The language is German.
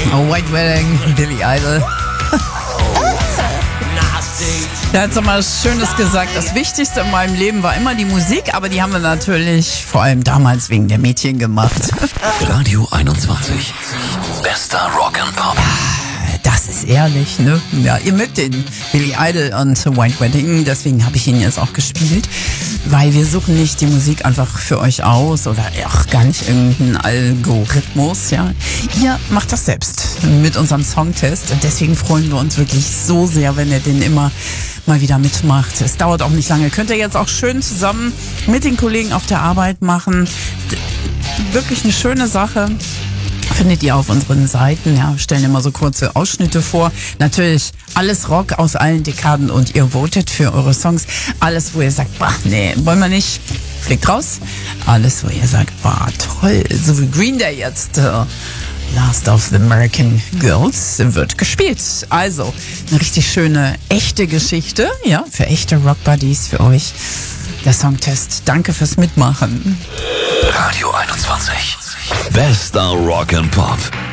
White Wedding, Billy Idol. Der hat so mal Schönes gesagt. Das Wichtigste in meinem Leben war immer die Musik, aber die haben wir natürlich vor allem damals wegen der Mädchen gemacht. Radio 21. Bester Rock and Pop. Das ist ehrlich, ne? Ja, ihr mögt den Billy Idol und White Wedding, deswegen habe ich ihn jetzt auch gespielt, weil wir suchen nicht die Musik einfach für euch aus oder auch gar nicht irgendeinen Algorithmus, ja. Ihr macht das selbst mit unserem Songtest und deswegen freuen wir uns wirklich so sehr, wenn ihr den immer mal wieder mitmacht. Es dauert auch nicht lange. Könnt ihr jetzt auch schön zusammen mit den Kollegen auf der Arbeit machen. Wirklich eine schöne Sache. Findet ihr auf unseren Seiten, ja, stellen immer so kurze Ausschnitte vor. Natürlich alles Rock aus allen Dekaden und ihr votet für eure Songs. Alles, wo ihr sagt, bah, nee, wollen wir nicht, fliegt raus. Alles, wo ihr sagt, bah, toll, so wie Green Day jetzt. Last of the American Girls wird gespielt. Also, eine richtig schöne, echte Geschichte, ja, für echte Rock-Buddies, für euch. Der Songtest. Danke fürs Mitmachen. Radio 21. Bester Rock and Pop.